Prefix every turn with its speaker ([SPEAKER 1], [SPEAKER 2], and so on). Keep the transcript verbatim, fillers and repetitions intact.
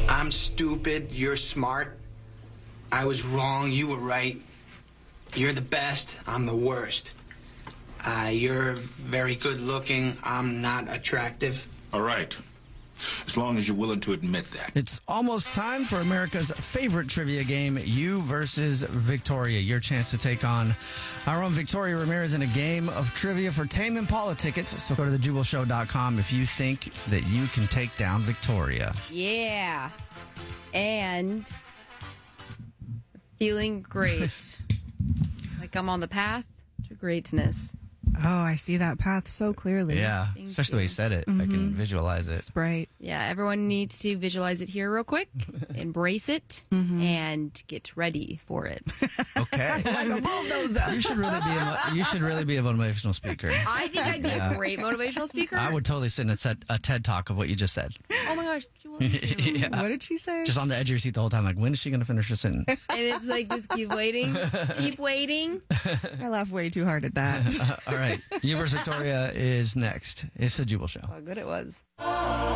[SPEAKER 1] I'm stupid, you're smart. I was wrong, you were right. You're the best, I'm the worst. Uh, you're very good looking, I'm not attractive.
[SPEAKER 2] All right. As long as you're willing to admit that.
[SPEAKER 3] It's almost time for America's favorite trivia game, You versus Victoria. Your chance to take on our own Victoria Ramirez in a game of trivia for Tame Impala tickets. So go to the jubal show dot com if you think that you can take down Victoria.
[SPEAKER 4] Yeah. And feeling great. Like I'm on the path to greatness.
[SPEAKER 5] Oh, I see that path so clearly.
[SPEAKER 3] Yeah,
[SPEAKER 4] Thank
[SPEAKER 3] especially the way you said it.
[SPEAKER 5] Mm-hmm.
[SPEAKER 3] I can visualize it.
[SPEAKER 5] It's bright.
[SPEAKER 4] Yeah, everyone needs to visualize it here real quick, embrace it,
[SPEAKER 5] Mm-hmm.
[SPEAKER 4] and get ready for it.
[SPEAKER 3] Okay.
[SPEAKER 5] Like a bulldozer.
[SPEAKER 3] You should really be a, you should really be a motivational speaker.
[SPEAKER 4] I think I'd be
[SPEAKER 3] Yeah.
[SPEAKER 4] a great motivational speaper.
[SPEAKER 3] I would totally sit in a, set, a TED talk of what you just said.
[SPEAKER 4] Oh my gosh. Do you want me to?
[SPEAKER 3] Yeah.
[SPEAKER 5] What did she say?
[SPEAKER 3] Just on the edge of your seat the whole time. Like, when is she going to finish her sentence?
[SPEAKER 4] And it's like, just keep waiting. Keep waiting.
[SPEAKER 5] I laughed way too hard at that.
[SPEAKER 3] All right. You versus Victoria is next. It's the Jubal Show.
[SPEAKER 4] How good it was.